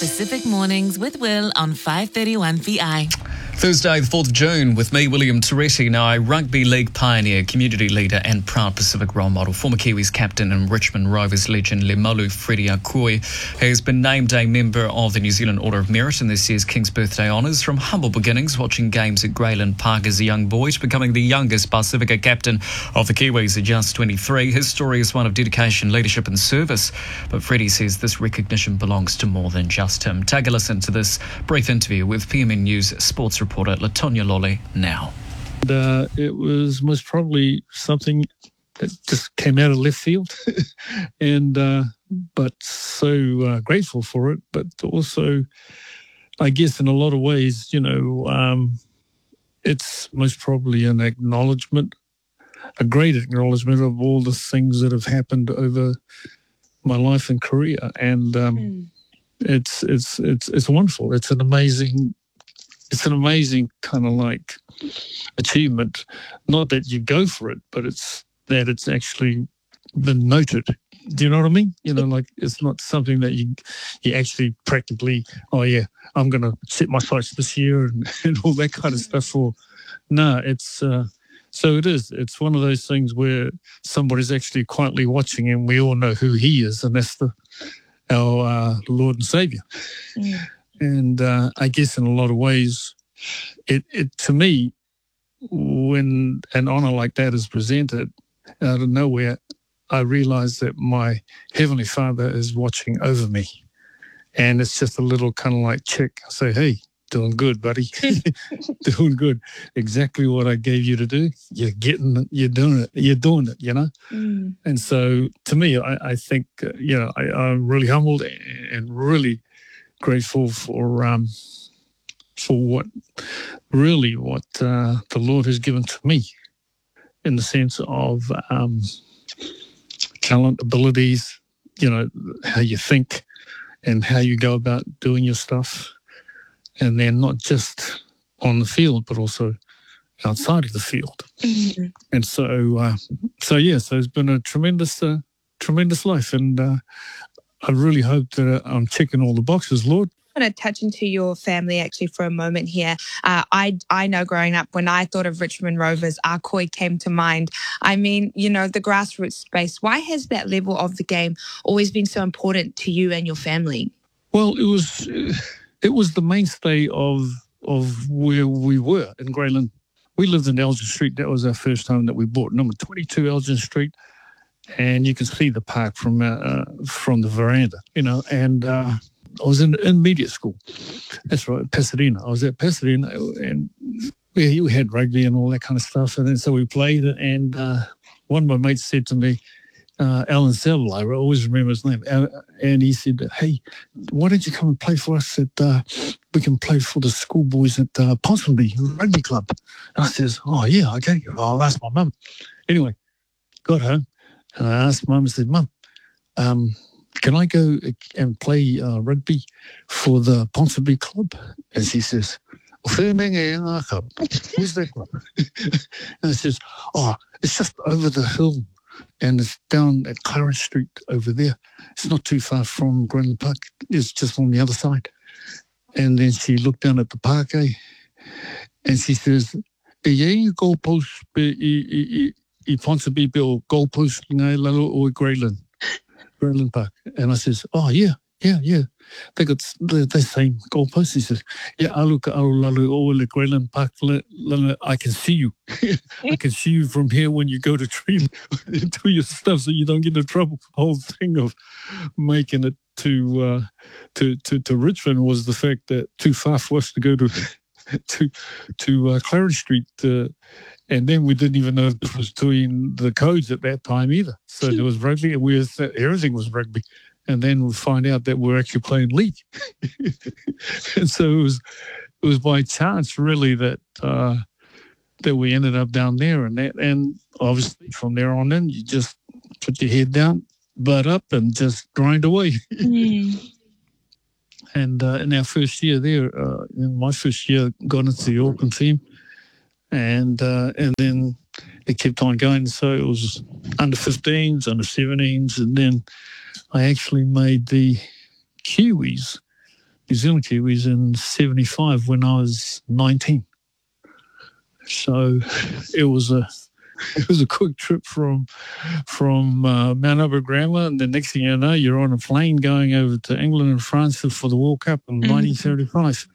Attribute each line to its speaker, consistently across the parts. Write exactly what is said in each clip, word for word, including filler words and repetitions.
Speaker 1: Pacific Mornings with Will on five thirty-one P I.
Speaker 2: Thursday, the fourth of June, with me, William Toretti. Now, a rugby league pioneer, community leader and proud Pacific role model, former Kiwis captain and Richmond Rovers legend Lemalu Freddie Akoi has been named a member of the New Zealand Order of Merit in this year's King's Birthday Honours. From humble beginnings, watching games at Grayland Park as a young boy, to becoming the youngest Pacifica captain of the Kiwis at just twenty-three. His story is one of dedication, leadership and service. But Freddie says this recognition belongs to more than just him. Take a listen to this brief interview with P M N News sports reporter Latonya Lolly now.
Speaker 3: And, uh, it was most probably something that just came out of left field, and uh, but so uh, grateful for it. But also, I guess in a lot of ways, you know, um, it's most probably an acknowledgement, a great acknowledgement of all the things that have happened over my life and career, and um, mm. it's it's it's it's wonderful. It's an amazing. It's an amazing kind of like achievement. Not that you go for it, but it's that it's actually been noted. Do you know what I mean? You know, like it's not something that you you actually practically, oh yeah, I'm going to set my sights this year and, and all that kind of stuff. For no, it's uh, so it is. It's one of those things where somebody's actually quietly watching, and we all know who he is, and that's the our uh, Lord and Savior. Yeah. And uh, I guess in a lot of ways, it, it to me, when an honour like that is presented out of nowhere, I realise that my Heavenly Father is watching over me. And it's just a little kind of like check. I say, hey, doing good, buddy. Doing good. Exactly what I gave you to do. You're getting it. You're doing it. You're doing it, you know? Mm. And so to me, I, I think, uh, you know, I, I'm really humbled and, and really grateful for um, for what really what uh, the Lord has given to me in the sense of um, talent, abilities, you know, how you think and how you go about doing your stuff. And then not just on the field, but also outside of the field. Mm-hmm. And so, uh, so yeah, so it's been a tremendous, uh, tremendous life. And uh, I really hope that I'm checking all the boxes, Lord.
Speaker 4: I want to touch into your family actually for a moment here. Uh, I I know growing up, when I thought of Richmond Rovers, Akoi came to mind. I mean, you know, the grassroots space. Why has that level of the game always been so important to you and your family?
Speaker 3: Well, it was it was the mainstay of of where we were in Grayland. We lived in Elgin Street. That was our first home that we bought, number twenty-two Elgin Street. And you can see the park from uh, from the veranda, you know. And uh, I was in, in media school. That's right, Pasadena. I was at Pasadena, and we, we had rugby and all that kind of stuff. And then so we played. And uh, one of my mates said to me, uh, Alan Saville, I always remember his name, and he said, "Hey, why don't you come and play for us at? Uh, we can play for the schoolboys at uh, Ponsonby Rugby Club." And I says, "Oh yeah, okay. I'll ask my mum." Anyway, got home. And I asked Mum, I said, "Mum, um, can I go and play uh, rugby for the Ponsonby Club?" And she says, "Where's that club?" And I says, "Oh, it's just over the hill, and it's down at Clarence Street over there. It's not too far from Grayland Park. It's just on the other side." And then she looked down at the parquet, and she says, "Yeah, you go post." I Ponsonby Bill goalpost ngai lalo o Grayland, Grayland Park. And I says, "Oh yeah, yeah, yeah. They got the, the same goalposts." He says, "Yeah, aluka alu lalo o le Grayland Park. I can see you. I can see you from here when you go to train and do your stuff, so you don't get in trouble." The whole thing of making it to uh, to to to Richmond was the fact that too far for us to go to to to uh, Clarence Street. Uh, And then we didn't even know if it was doing the codes at that time either. So there was rugby, and we was, everything was rugby. And then we find out that we're actually playing league. And so it was it was by chance really that uh, that we ended up down there. And that, and obviously from there on in, you just put your head down, butt up, and just grind away. Mm. And uh, in our first year there, uh, in my first year, got into the Auckland team. And uh, and then it kept on going. So it was under fifteens, under seventeens, and then I actually made the Kiwis New Zealand Kiwis in seventy-five when I was nineteen. So it was a it was a quick trip from from uh, Mount Albert Grammar, and the next thing you know, you're on a plane going over to England and France for the World Cup in mm-hmm. nineteen seventy-five.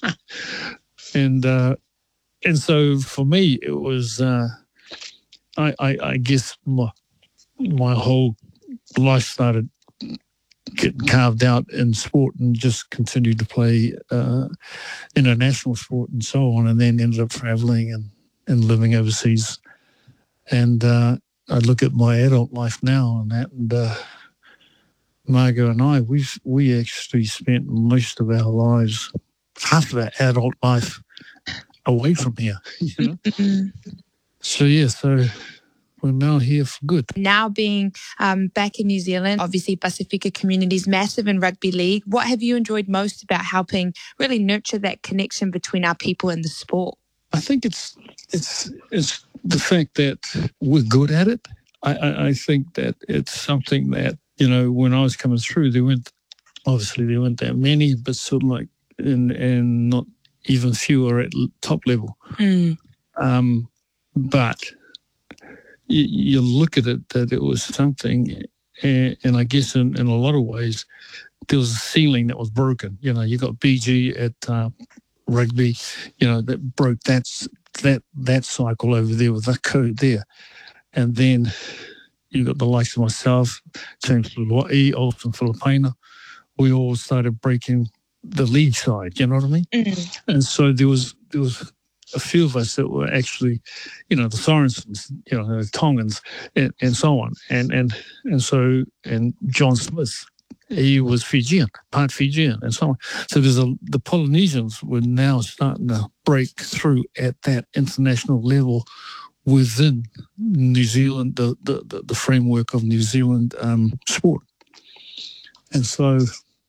Speaker 3: and uh, and so for me, it was uh, I, I I guess my my whole life started getting carved out in sport and just continued to play uh, international sport and so on, and then ended up traveling and, and living overseas. And uh, I look at my adult life now and that, and uh, Margot and I, we we actually spent most of our lives, half of our adult life, away from here. You know? So yeah, so we're now here for good.
Speaker 4: Now being um, back in New Zealand, obviously Pacifica community is massive in rugby league. What have you enjoyed most about helping really nurture that connection between our people and the sport?
Speaker 3: I think it's it's it's the fact that we're good at it. I, I, I think that it's something that, you know, when I was coming through, there weren't, obviously there weren't that many, but sort of like, and, and not even fewer at top level.
Speaker 4: Mm.
Speaker 3: Um, but you, you look at it that it was something, and, and I guess in, in a lot of ways, there was a ceiling that was broken. You know, you got B G at uh, rugby, you know, that broke that, that, that cycle over there with that code there. And then you got the likes of myself, James Luluai, Olsen Filipina. We all started breaking the league side, you know what I mean?
Speaker 4: Mm-hmm.
Speaker 3: And so there was there was a few of us that were actually, you know, the Sorensens, you know, the Tongans, and, and so on. And and and so and John Smith, he was Fijian, part Fijian, and so on. So there's a the Polynesians were now starting to break through at that international level within New Zealand, the the, the, the framework of New Zealand um, sport. And so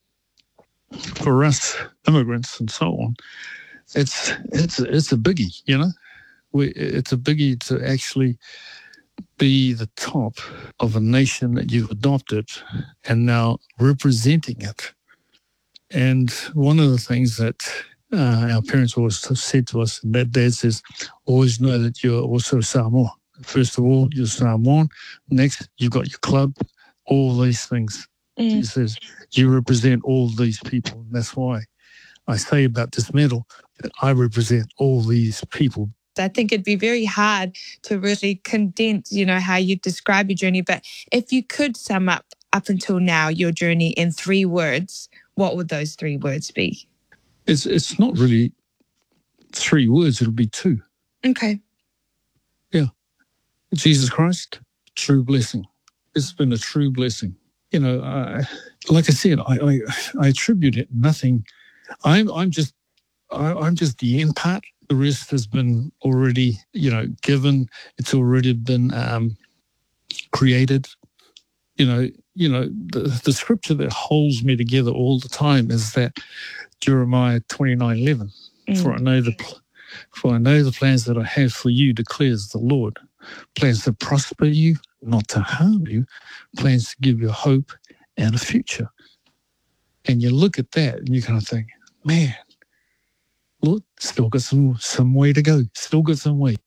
Speaker 3: for us immigrants and so on, it's it's it's a biggie, you know. We it's a biggie to actually be the top of a nation that you've adopted and now representing it. And one of the things that uh, our parents always said to us, and that dad says, always know that you're also Samoa. First of all, you're Samoan. Next, you've got your club, all these things. Mm. He says, you represent all these people. And that's why I say about this medal that I represent all these people.
Speaker 4: I think it'd be very hard to really condense, you know, how you describe your journey. But if you could sum up, up until now, your journey in three words, what would those three words be?
Speaker 3: It's it's not really three words. It'll be two.
Speaker 4: Okay.
Speaker 3: Yeah. Jesus Christ, true blessing. It's been a true blessing. You know, I, like I said, I, I, I attribute it nothing. I'm I'm just I, I'm just the end part. The rest has been already, you know, given. It's already been um, created. You know, you know the the scripture that holds me together all the time is that Jeremiah twenty-nine eleven. Mm. For I know the for I know the plans that I have for you, declares the Lord. Plans to prosper you, not to harm you. Plans to give you hope and a future. And you look at that and you kind of think, man, Lord, still got some some way to go. Still got some way.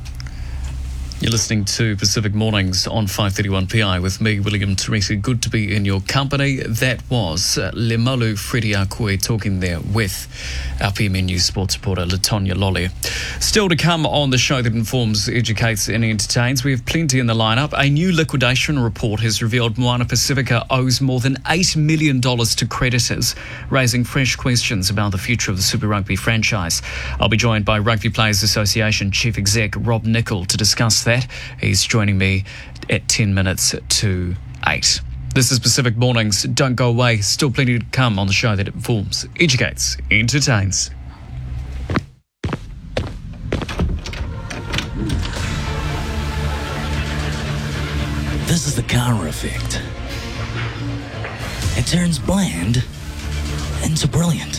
Speaker 2: You're listening to Pacific Mornings on five thirty-one P I with me, William Teresi. Good to be in your company. That was uh, Leimolu Frediakui talking there with our P M N News sports reporter, Latonya Lolly. Still to come on the show that informs, educates and entertains. We have plenty in the lineup. A new liquidation report has revealed Moana Pacifica owes more than eight million dollars to creditors, raising fresh questions about the future of the Super Rugby franchise. I'll be joined by Rugby Players Association Chief Exec Rob Nichol to discuss that. He's joining me at ten minutes to eight. This is Pacific Mornings. Don't go away. Still plenty to come on the show that informs, educates, entertains.
Speaker 5: This is the Kara effect. It turns bland into brilliant.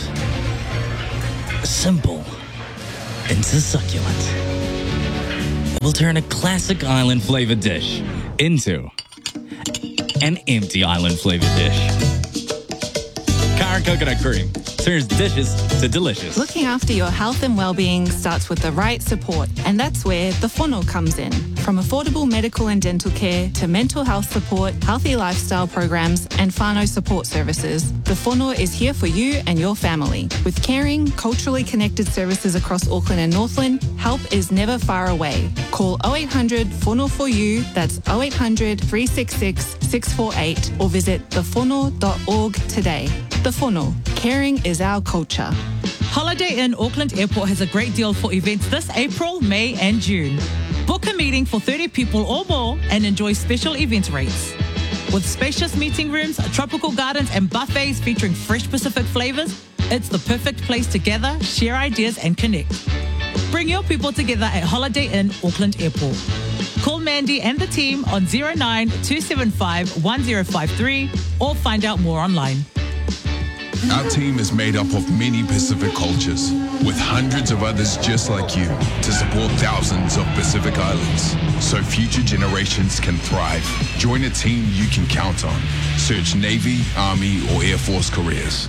Speaker 5: Simple into succulent. Will turn a classic island flavored dish into an empty island flavored dish. Kara coconut cream. turns dishes to delicious.
Speaker 6: Looking after your health and well-being starts with the right support, and that's where the Whono comes in. From affordable medical and dental care to mental health support, healthy lifestyle programs, and whānau support services, the Whono is here for you and your family. With caring, culturally connected services across Auckland and Northland, help is never far away. Call oh eight hundred Whono for you, that's oh eight hundred, three six six, six four eight, or visit the whono dot org today. The Whono, caring is our culture.
Speaker 7: Holiday Inn Auckland Airport has a great deal for events this April, May and June. Book a meeting for thirty people or more and enjoy special event rates. With spacious meeting rooms, tropical gardens and buffets featuring fresh Pacific flavours, it's the perfect place to gather, share ideas and connect. Bring your people together at Holiday Inn Auckland Airport. Call Mandy and the team on zero nine two seven five one zero five three or find out more online.
Speaker 8: Our team is made up of many Pacific cultures, with hundreds of others just like you to support thousands of Pacific Islands, so future generations can thrive. Join a team you can count on. Search Navy, Army, or Air Force careers.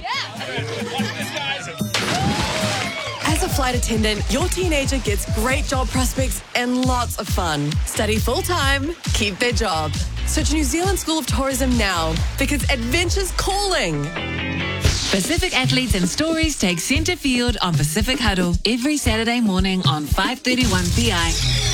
Speaker 9: As a flight attendant, your teenager gets great job prospects and lots of fun. Study full-time, keep their job. Search New Zealand School of Tourism now, because adventure's calling.
Speaker 1: Pacific athletes and stories take centre field on Pacific Huddle every Saturday morning on five thirty-one P I.